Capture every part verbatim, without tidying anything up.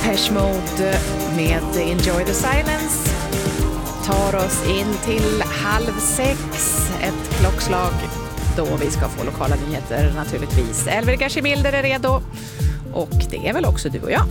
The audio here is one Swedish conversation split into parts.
Depeche Mode med Enjoy the Silence tar oss in till halv sex, ett klockslag då vi ska få lokala nyheter naturligtvis. Elvira Gashimilder är redo och det är väl också du och jag.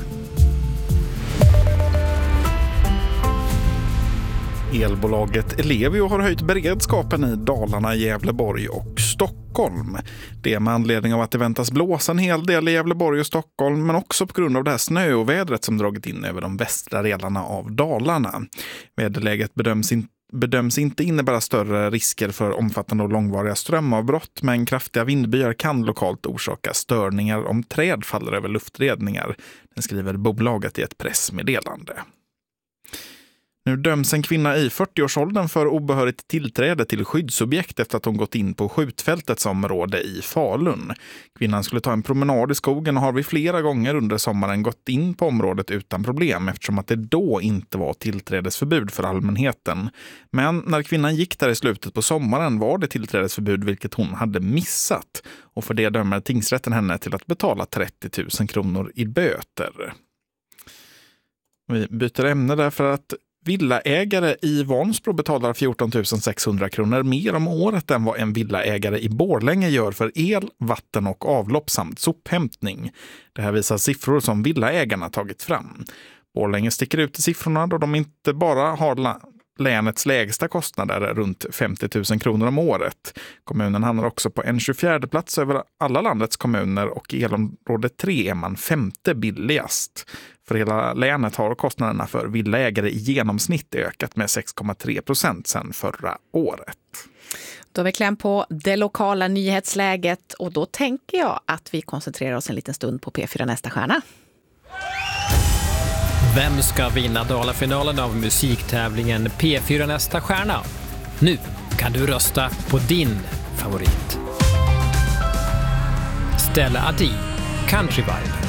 Elbolaget Ellevio har höjt beredskapen i Dalarna, Gävleborg och Stockholm. Det är med anledning av att det väntas blåsa en hel del i Gävleborg och Stockholm, men också på grund av det här snöovädret som dragit in över de västra delarna av Dalarna. Väderläget bedöms inte bedöms inte innebära större risker för omfattande och långvariga strömavbrott, men kraftiga vindbyar kan lokalt orsaka störningar om träd faller över luftledningar. Det skriver bolaget i ett pressmeddelande. Nu döms en kvinna i fyrtioårsåldern för obehörigt tillträde till skyddsobjekt efter att hon gått in på skjutfältets område i Falun. Kvinnan skulle ta en promenad i skogen och har vid flera gånger under sommaren gått in på området utan problem eftersom att det då inte var tillträdesförbud för allmänheten. Men när kvinnan gick där i slutet på sommaren var det tillträdesförbud vilket hon hade missat. Och för det dömer tingsrätten henne till att betala trettio tusen kronor i böter. Vi byter ämne därför att villaägare i Vansbro betalar fjorton tusen sexhundra kronor mer om året än vad en villaägare i Borlänge gör för el, vatten och avlopp samt sophämtning. Det här visar siffror som villaägarna tagit fram. Borlänge sticker ut i siffrorna då de inte bara har la- länets lägsta kostnader runt femtio tusen kronor om året. Kommunen hamnar också på en tjugofjärde plats över alla landets kommuner och i elområde tre är man femte billigast. För hela länet har kostnaderna för villaägare i genomsnitt ökat med sex komma tre procent sedan förra året. Då är vi kläm på det lokala nyhetsläget och då tänker jag att vi koncentrerar oss en liten stund på P fyra Nästa stjärna. Vem ska vinna Dalafinalen av musiktävlingen P fyra Nästa stjärna? Nu kan du rösta på din favorit. Stella Adi, Country Vibe.